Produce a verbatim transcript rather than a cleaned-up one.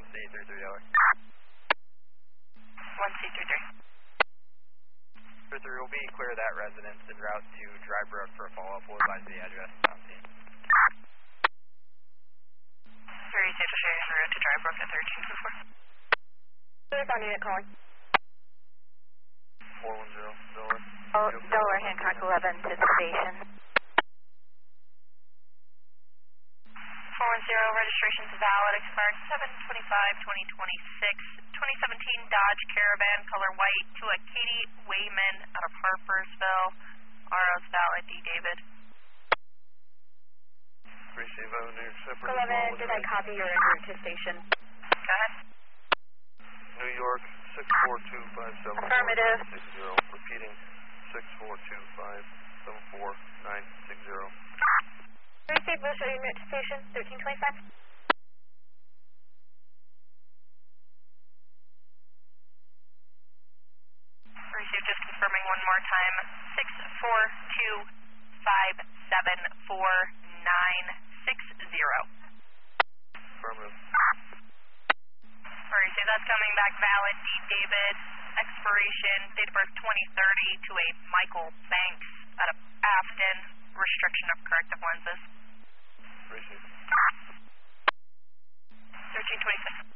C three three Dollar. one C three three. three three will be clear that residence en route to Dry Brook for a follow-up. We'll advise the address. Mountain. Very safe to en route to Dry Brook at thirteen two four. Uniform unit calling. four one zero, Delaware. Oh, Delaware Hancock eleven to station. four one zero, registration's valid, expired seven twenty-five twenty twenty-six. twenty seventeen Dodge Caravan, color white, to a Katie Wayman out of Harpersville. R O's valid, D. David. Receive Avenue, separate. eleven, did I copy your en route to station? Go ahead. New York, six four two five seven. Affirmative. six zero. Repeating, six four two five seven four nine six zero. Receive, we'll show you en route to station, thirteen twenty-five. Receive, just confirming one more time, six four two five seven four nine six zero. Affirmative. Receive, that's coming back valid, D. David, expiration, date of birth twenty thirty, to a Michael Banks out of Afton, restriction of corrective lenses. Receive. thirteen twenty-six.